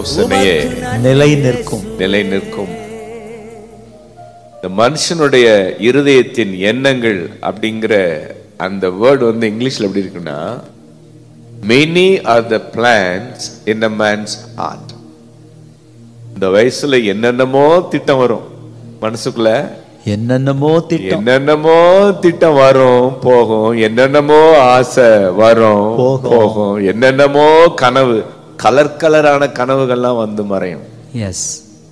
யோசனையே நிலை நிற்கும். நிலை நிற்கும். இந்த மனுஷனுடைய இருதயத்தின் எண்ணங்கள் அப்படிங்கிற அந்த வேர்டு வந்து இங்கிலீஷ்ல எப்படி இருக்குன்னா, many are the plans in a man's heart. இந்த வயசுல என்னென்னமோ திட்டம் வரும் மனசுக்குள்ள, என்னென்னமோ திட்டம், என்னென்னமோ திட்டம் வரும் போகும், என்னென்னமோ ஆசை வரும் போகும், என்னென்னமோ கனவு, கலர் கலரான கனவுகள்லாம் வந்து மறையும். எஸ்.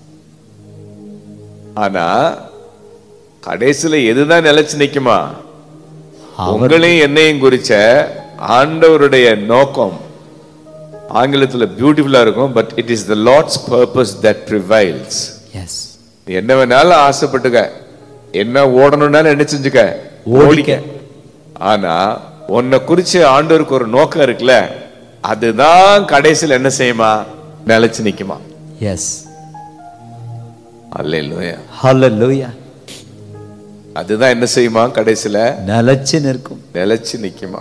ஆனா கடைசியில எதுதான் நிலைச்சு நிக்குமா? உங்களையும் என்னையும் குறிச்ச ஆண்டவருடைய நோக்கம் ஆங்கிலத்துல பியூட்டிஃபுல்லா இருக்கும். But it is the Lord's purpose that prevails. S. என்ன வேணாலும் ஆசைப்பட்டுக்க, என்ன ஓடணும்னாலும் என்ன செஞ்சுக்க, ஓடிக்க. ஆனா உன்னை குறிச்சு ஆண்டவருக்கு ஒரு நோக்கம் இருக்குல்ல, அதுதான் கடைசியில் என்ன செய்யுமா? நிலைச்சு நிக்குமா? எஸ். அல்லேலூயா, ஹல்லேலூயா. அதுதான் என்ன செய்யுமா? கடைசியில நிலைச்சு நிற்கும், நிலைச்சு நிக்குமா?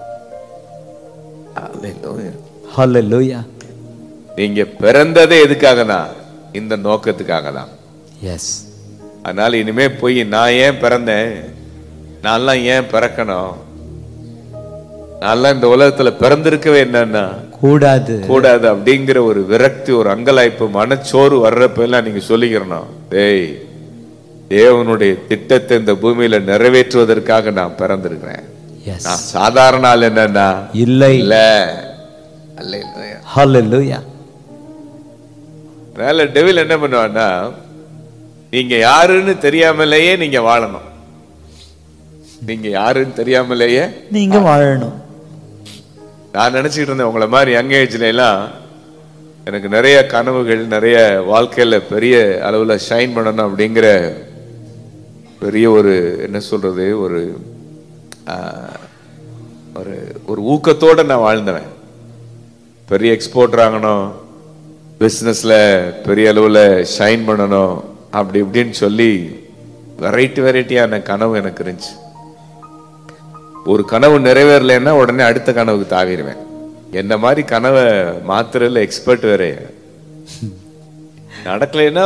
அல்லேலூயா, ஹல்லேலூயா. நீங்க பிறந்ததே எதுக்காகனா? இந்த நோக்கத்துக்காக தான். எஸ். அதனால இனிமே போய் நான் ஏன் பிறந்தேன், நான்லாம் ஏன் பிறக்கணும், நான்லாம் இந்த உலகத்துல பிறந்திருக்கவே என்னன்னா கூடாது கூடாது அப்படிங்கிற ஒரு விரக்தி, ஒரு அங்கலாய்ப்பு, மனச்சோறு வர்றப்ப எல்லாம் நீங்க சொல்லிக்கிறணும், டேய் தேவனுடைய திட்டத்தை இந்த பூமியில நிறைவேற்றுவதற்காக நான் பிறந்திருக்கிறேன். நான் சாதாரண ஆள் என்னன்னா இல்லை. இல்ல. அல்லேலூயா, ஹல்லேலூயா. அதனால டெவில் என்ன பண்ணுவான்னா, நீங்க யாருன்னு தெரியாமலேயே நீங்க வாழணும். நீங்க யாருன்னு தெரியாமலேயே நீங்க வாழணும். நான் நினைச்சிட்டு இருந்தேன் உங்களை மாதிரி யங் ஏஜ்ல எல்லாம் எனக்கு நிறைய கனவுகள், நிறைய வாழ்க்கையில பெரிய அளவுல ஷைன் பண்ணணும் அப்படிங்கிற பெரிய ஒரு என்ன சொல்றது, ஒரு ஒரு ஊக்கத்தோட நான் வாழ்ந்தவன். பெரிய எக்ஸ்போர்ட் ஆகணும், பிசினஸ்ல பெரிய அளவுல ஷைன் பண்ணணும், அப்படி இப்படின்னு சொல்லி வெரைட்டியான கனவு எனக்கு இருந்துச்சு. ஒரு கனவு நிறைவேறலைன்னா உடனே அடுத்த கனவுக்கு தாவிடுவேன். என்ன மாதிரி கனவை மாத்திரல எக்ஸ்பர்ட் வேற. நடக்கலைன்னா